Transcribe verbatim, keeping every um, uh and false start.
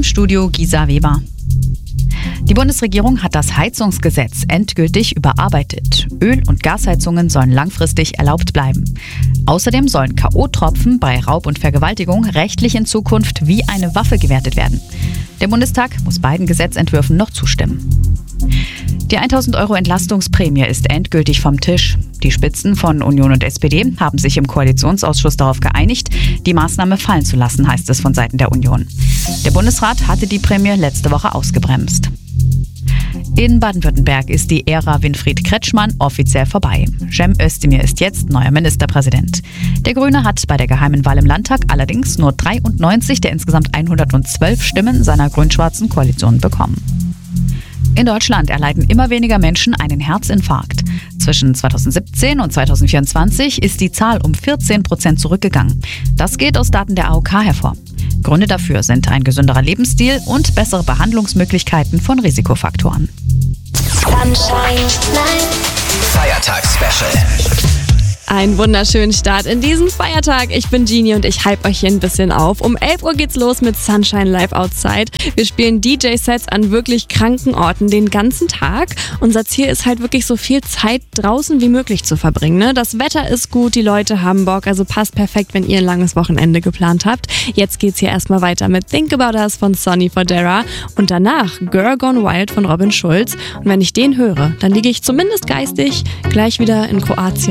Im Studio Gisa Weber. Die Bundesregierung hat das Heizungsgesetz endgültig überarbeitet. Öl- und Gasheizungen sollen langfristig erlaubt bleiben. Außerdem sollen K O-Tropfen bei Raub und Vergewaltigung rechtlich in Zukunft wie eine Waffe gewertet werden. Der Bundestag muss beiden Gesetzentwürfen noch zustimmen. Die tausend Euro Entlastungsprämie ist endgültig vom Tisch. Die Spitzen von Union und S P D haben sich im Koalitionsausschuss darauf geeinigt, die Maßnahme fallen zu lassen, heißt es von Seiten der Union. Der Bundesrat hatte die Prämie letzte Woche ausgebremst. In Baden-Württemberg ist die Ära Winfried Kretschmann offiziell vorbei. Cem Özdemir ist jetzt neuer Ministerpräsident. Der Grüne hat bei der geheimen Wahl im Landtag allerdings nur dreiundneunzig der insgesamt hundertzwölf Stimmen seiner grün-schwarzen Koalition bekommen. In Deutschland erleiden immer weniger Menschen einen Herzinfarkt. Zwischen zweitausendsiebzehn und zweitausendvierundzwanzig ist die Zahl um vierzehn Prozent zurückgegangen. Das geht aus Daten der A O K hervor. Gründe dafür sind ein gesünderer Lebensstil und bessere Behandlungsmöglichkeiten von Risikofaktoren. Sunshine Night. Feiertags-Special. Einen wunderschönen Start in diesen Feiertag. Ich bin Genie und ich hype euch hier ein bisschen auf. Um elf Uhr geht's los mit Sunshine Live Outside. Wir spielen D J-Sets an wirklich kranken Orten den ganzen Tag. Unser Ziel ist halt wirklich so viel Zeit draußen wie möglich zu verbringen. Ne? Das Wetter ist gut, die Leute haben Bock, also passt perfekt, wenn ihr ein langes Wochenende geplant habt. Jetzt geht's hier erstmal weiter mit Think About Us von Sonny Fodera und danach Girl Gone Wild von Robin Schulz. Und wenn ich den höre, dann liege ich zumindest geistig gleich wieder in Kroatien